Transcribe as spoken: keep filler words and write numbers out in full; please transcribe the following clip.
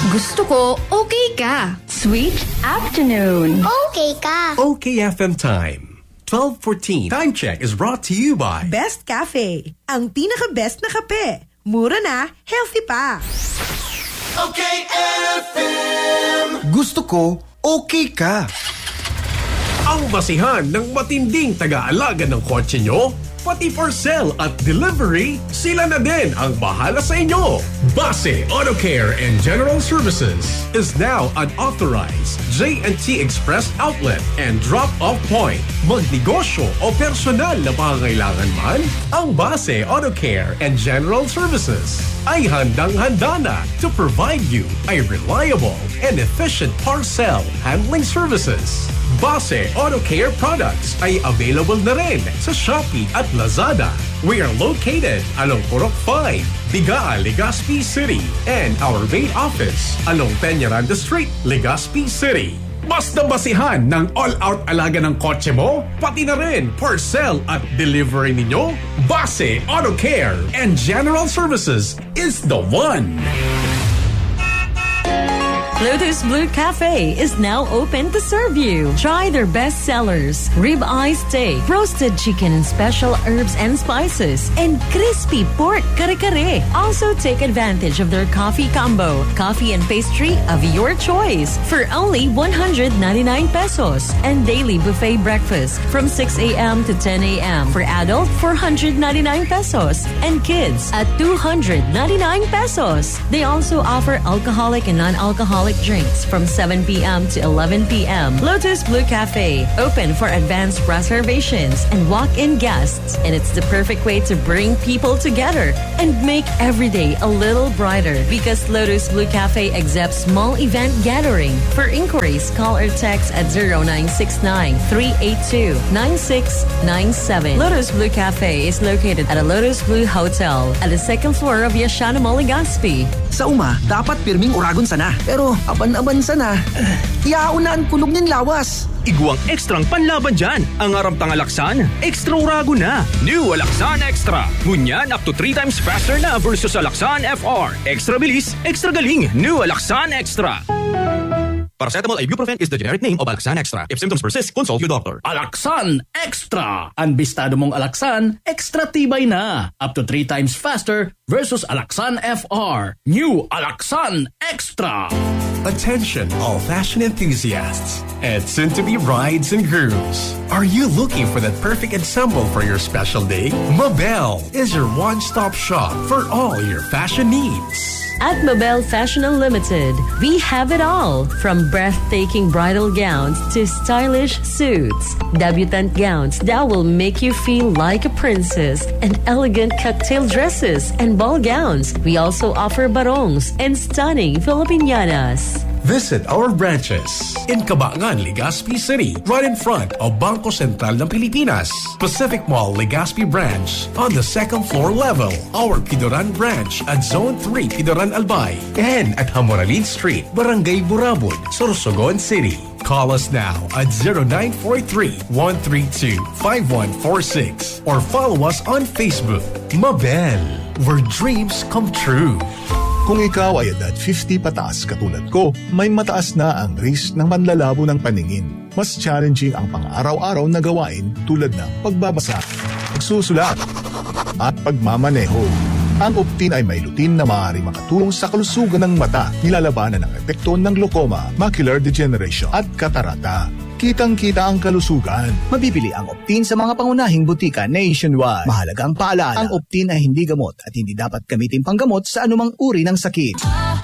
Gusto ko, okay ka. Sweet afternoon. Okay ka. Okay F M time. twelve fourteen. Time check is brought to you by Best Cafe. Ang pinaka-best na kape. Mura na, healthy pa. Okay F M. Gusto ko, okay ka. ang basihan ng matinding taga-alaga ng kotse nyo. Pati for sale at delivery, sila na din ang bahala sa inyo. Base Auto Care and General Services is now an authorized J and T Express outlet and drop-off point. Magnegosyo o personal na pangangailangan man, ang Base Auto Care and General Services ay handang-handa na to provide you a reliable and efficient parcel handling services. Base Auto Care products ay available na rin sa Shopee at Lazada. We are located along Purok five, Bigaa, Legazpi City, and our main office along Peñaranda Street, Legazpi City. Basta basihan ng all-out alaga ng kotse mo, pati na rin parcel at delivery ninyo, Base Auto Care and General Services is the one. Lotus Blue Cafe is now open to serve you. Try their best sellers, rib-eye steak, roasted chicken and special herbs and spices, and crispy pork kare-kare. Also take advantage of their coffee combo, coffee and pastry of your choice for only one hundred ninety-nine pesos, and daily buffet breakfast from six a.m. to ten a.m. for adult four hundred ninety-nine pesos and kids at two hundred ninety-nine pesos. They also offer alcoholic and non-alcoholic drinks from seven p.m. to eleven p.m. Lotus Blue Cafe, open for advanced reservations and walk-in guests. And it's the perfect way to bring people together and make every day a little brighter because Lotus Blue Cafe accepts small event gathering. For inquiries, call or text at zero nine six nine, three eight two, nine six nine seven. Lotus Blue Cafe is located at a Lotus Blue Hotel at the second floor of Yashana Mall, Legazpi. Sa uma, dapat pirming uragon sana. Pero aban-aban sana. Iyaunaan kulog ng lawas. Iguang ekstrang panlaban dyan. Ang aramtang Alaksan, extra urago na. New Alaksan Extra. Ngunyan up to three times faster na versus Alaksan F R. Extra bilis, extra galing. New Alaksan Extra. Paracetamol ibuprofen is the generic name of Alaksan Extra. If symptoms persist, consult your doctor. Alaksan Extra! Ang bistado mong Alaksan, extra tibay na. Up to three times faster versus Alaksan F R. New Alaksan Extra! Attention all fashion enthusiasts and soon-to-be brides and grooms. Are you looking for that perfect ensemble for your special day? Mabel is your one-stop shop for all your fashion needs. At Mabel Fashion Unlimited, we have it all. From breathtaking bridal gowns to stylish suits, debutante gowns that will make you feel like a princess, and elegant cocktail dresses and ball gowns. We also offer barongs and stunning Filipiñanas. Visit our branches in Cabangan, Legazpi City, right in front of Bangko Sentral ng Pilipinas. Pacific Mall, Legazpi branch on the second floor level. Our Pidoran branch at Zone three, Pidoran Albay. And at Hamoralin Street, Barangay Burabud, Sorsogon City. Call us now at zero nine four three, one three two, five one four six or follow us on Facebook. Mabel, where dreams come true. Kung ikaw ay edad fifty pataas katulad ko, may mataas na ang risk ng panlalabo ng paningin. Mas challenging ang pang-araw-araw na gawain tulad ng pagbabasa, pagsusulat, at pagmamaneho. Ang Optin ay may lutin na maaari makatulong sa kalusugan ng mata, nilalabanan ng epekto ng glaucoma, macular degeneration at katarata. Kitang-kita ang kalusugan. Mabibili ang Optin sa mga pangunahing butika nationwide. Mahalagang paalala, ang Optin ay hindi gamot at hindi dapat gamitin panggamot sa anumang uri ng sakit.